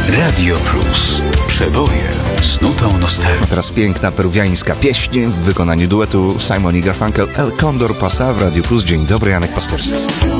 Radio Plus. Przeboje z nutą nostalgii. Teraz piękna peruwiańska pieśń w wykonaniu duetu Simon i Garfunkel. El Condor Pasa w Radio Plus. Dzień dobry, Janek Pasterski.